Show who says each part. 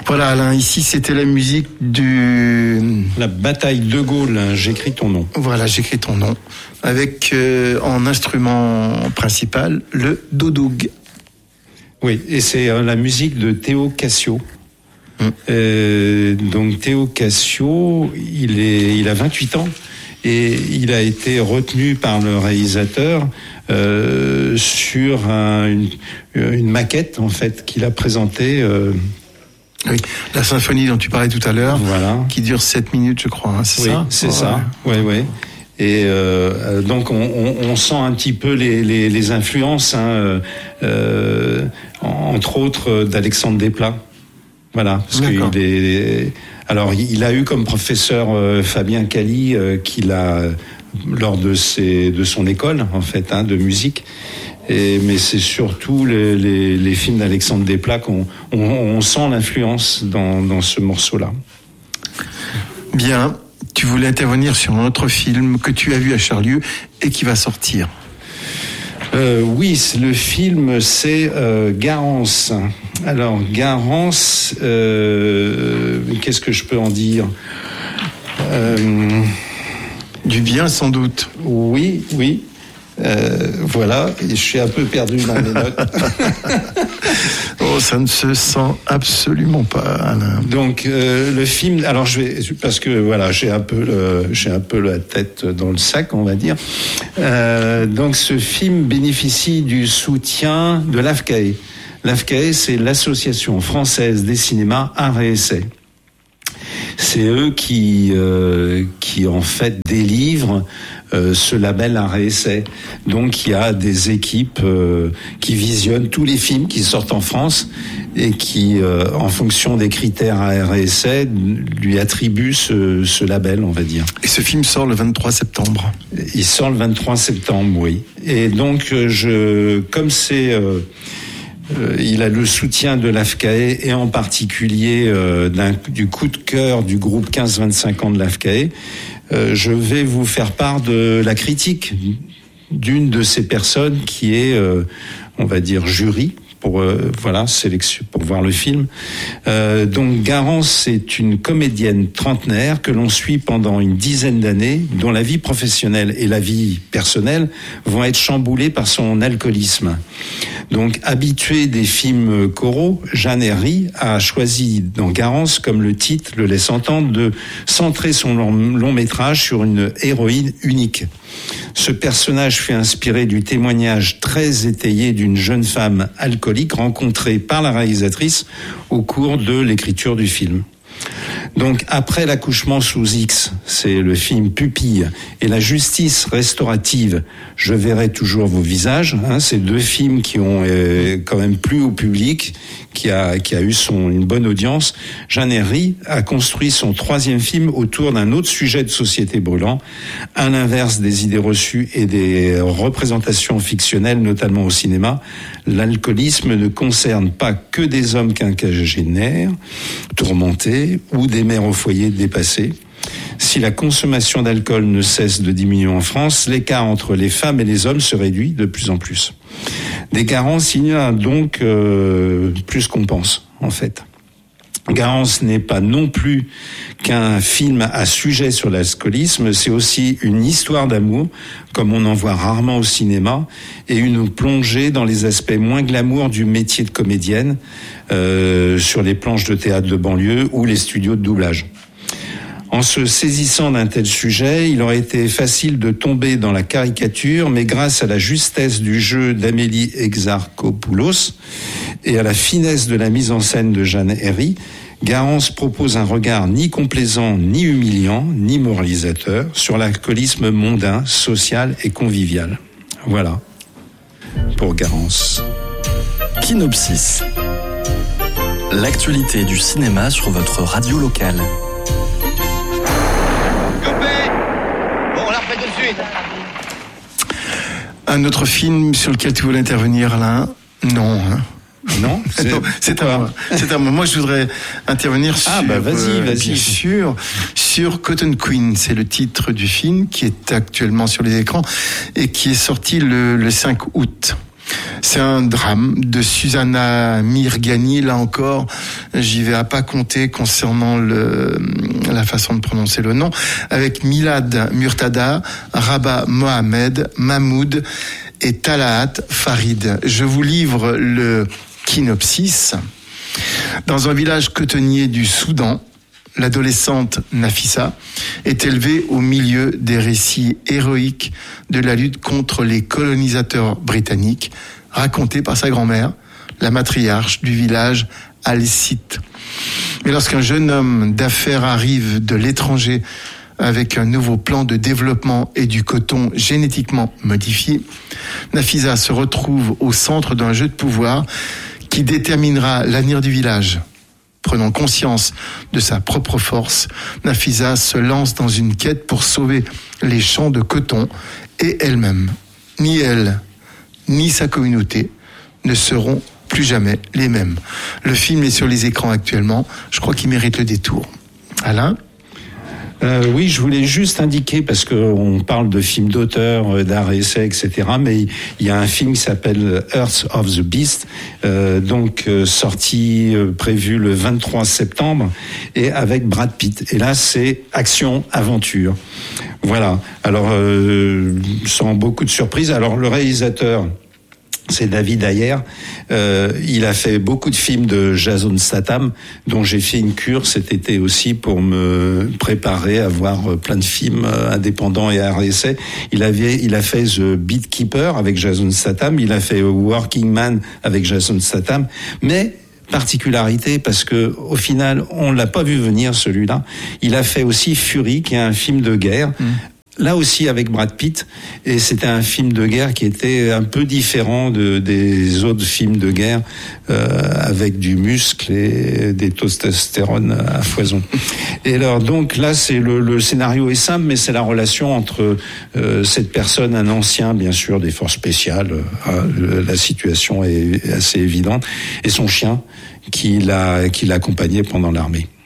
Speaker 1: Voilà, Alain, ici c'était la musique
Speaker 2: La bataille de Gaulle, j'écris ton nom.
Speaker 1: Voilà, j'écris ton nom. Avec en instrument principal le doudoug.
Speaker 2: Oui, et c'est la musique de Théo Cassio. Donc Théo Cassio, il a 28 ans et il a été retenu par le réalisateur sur une maquette en fait qu'il a présentée.
Speaker 1: Oui, la symphonie dont tu parlais tout à l'heure,
Speaker 2: voilà,
Speaker 1: qui dure 7 minutes, je crois. Hein, c'est ça.
Speaker 2: C'est ça. Ouais. Et donc on sent un petit peu les influences, hein, entre autres d'Alexandre Desplat. Voilà, parce il a eu comme professeur Fabien Cali, qu'il a lors de son école en fait, hein, de musique. Mais c'est surtout les films d'Alexandre Desplat qu'on sent l'influence dans ce morceau-là.
Speaker 1: Bien, tu voulais intervenir sur un autre film que tu as vu à Charlieu et qui va sortir.
Speaker 2: Oui, le film, c'est Garance. Alors, Garance, qu'est-ce que je peux en dire ?
Speaker 1: Du bien, sans doute.
Speaker 2: Oui. Voilà, et je suis un peu perdu dans mes notes.
Speaker 1: Oh, ça ne se sent absolument pas, Alain.
Speaker 2: Donc le film, alors parce que voilà, j'ai un peu la tête dans le sac, on va dire. Donc ce film bénéficie du soutien de l'AFCAE. L'AFCAE, c'est l'Association française des cinémas Art et Essai. C'est eux qui en fait délivrent ce label Art et Essai. Donc il y a des équipes qui visionnent tous les films qui sortent en France et qui, en fonction des critères Art et Essai, lui attribuent ce label, on va dire.
Speaker 1: Et ce film sort le 23 septembre.
Speaker 2: Il sort le 23 septembre, oui. Et donc comme c'est il a le soutien de l'AFCAE et en particulier du coup de cœur du groupe 15-25 ans de l'AFCAE, je vais vous faire part de la critique d'une de ces personnes qui est, on va dire, jury pour sélection pour voir le film. Donc Garance, c'est une comédienne trentenaire que l'on suit pendant une dizaine d'années, dont la vie professionnelle et la vie personnelle vont être chamboulées par son alcoolisme. Donc habituée des films coraux, Jeanne Herry a choisi dans Garance, comme le titre le laisse entendre, de centrer son long métrage sur une héroïne unique. Ce personnage fut inspiré du témoignage très étayé d'une jeune femme alcoolique rencontrée par la réalisatrice au cours de l'écriture du film. Donc, après l'accouchement sous X, c'est le film Pupille, et la justice restaurative, Je verrai toujours vos visages, hein, c'est deux films qui ont quand même plu au public, qui a eu une bonne audience. Jeanne Herry a construit son troisième film autour d'un autre sujet de société brûlant, à l'inverse des idées reçues et des représentations fictionnelles, notamment au cinéma. L'alcoolisme ne concerne pas que des hommes quinquagénaires, tourmentés, ou des mères au foyer dépassées. Si la consommation d'alcool ne cesse de diminuer en France, l'écart entre les femmes et les hommes se réduit de plus en plus. Des Garance, il y a donc plus qu'on pense, en fait. Garance n'est pas non plus qu'un film à sujet sur l'alcoolisme, c'est aussi une histoire d'amour, comme on en voit rarement au cinéma, et une plongée dans les aspects moins glamour du métier de comédienne, sur les planches de théâtre de banlieue ou les studios de doublage. En se saisissant d'un tel sujet, il aurait été facile de tomber dans la caricature, mais grâce à la justesse du jeu d'Amélie Exarchopoulos et à la finesse de la mise en scène de Jeanne Herry, Garance propose un regard ni complaisant, ni humiliant, ni moralisateur sur l'alcoolisme mondain, social et convivial. Voilà pour Garance.
Speaker 3: Kinopsis. L'actualité du cinéma sur votre radio locale.
Speaker 1: Un autre film sur lequel tu voulais intervenir, Alain ? Non.
Speaker 2: Non,
Speaker 1: c'est à moi. C'est à moi. Moi, je voudrais intervenir sur,
Speaker 2: vas-y.
Speaker 1: Bien sûr, sur Cotton Queen. C'est le titre du film qui est actuellement sur les écrans et qui est sorti le 5 août. C'est un drame de Susanna Mirghani. Là encore, j'y vais à pas compter concernant la façon de prononcer le nom, avec Milad Murtada, Rabah Mohamed, Mahmoud et Talaat Farid. Je vous livre le synopsis. Dans un village cotonnier du Soudan, l'adolescente Nafissa est élevée au milieu des récits héroïques de la lutte contre les colonisateurs britanniques, racontés par sa grand-mère, la matriarche du village Al-Sit. Mais lorsqu'un jeune homme d'affaires arrive de l'étranger avec un nouveau plan de développement et du coton génétiquement modifié, Nafissa se retrouve au centre d'un jeu de pouvoir qui déterminera l'avenir du village. Prenant conscience de sa propre force, Nafissa se lance dans une quête pour sauver les champs de coton et elle-même. Ni elle, ni sa communauté ne seront plus jamais les mêmes. Le film est sur les écrans actuellement. Je crois qu'il mérite le détour. Alain ?
Speaker 2: Oui, je voulais juste indiquer, parce qu'on parle de films d'auteur, d'art et essai, etc., mais il y a un film qui s'appelle Earth of the Beast, sorti, prévu le 23 septembre, et avec Brad Pitt. Et là, c'est action-aventure. Voilà. Alors, sans beaucoup de surprises. Alors, le réalisateur, c'est David Ayer. Il a fait beaucoup de films de Jason Statham, dont j'ai fait une cure cet été aussi pour me préparer à voir plein de films indépendants et art essai. Il a fait The Beekeeper avec Jason Statham, il a fait Working Man avec Jason Statham, mais particularité, parce que au final, on l'a pas vu venir celui-là. Il a fait aussi Fury, qui est un film de guerre. Là aussi avec Brad Pitt, et c'était un film de guerre qui était un peu différent des autres films de guerre, avec du muscle et des testostérone à foison. Et alors donc là, c'est le scénario est simple, mais c'est la relation entre cette personne, un ancien bien sûr des forces spéciales, la situation est assez évidente, et son chien qui l'accompagnait pendant l'armée.